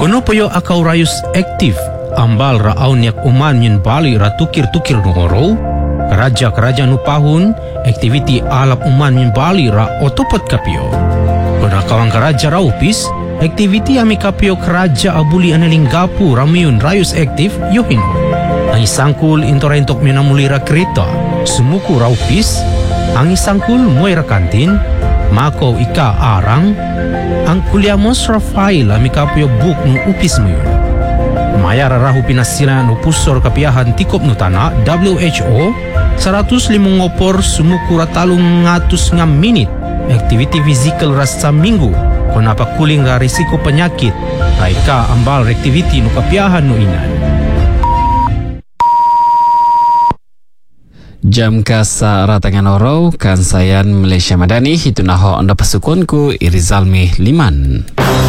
Kono poyo akau rayus aktif ambal raun yak uman min bali ra tukir-tukir nungoro. Keraja nu pahun aktiviti alap uman min bali ra otopot kapio. Kono kawang keraja raupis aktiviti ami kapio keraja abuli analinggapu ramiun rayus aktif yohino. Ang isangkul intorentok minamulira kereta sumuku raupis. Ang isangkul moira kantin mako ika arang. Ang kuliamos Rafael ami kapio buk nu upis muyun. Maya rarahu pinasila nu pusor kapiahan tikop nu tanah WHO 105 ngopor sumuku ratalung ngatus ngam minit aktiviti fizikal rasa minggu konapa kuling ra risiko penyakit raika ambal aktiviti nu kapiahan nu inan. Jam kasa ratangan orau kan sayan Malaysia Madani hitu naho anda pasukonku Irizalmi Liman.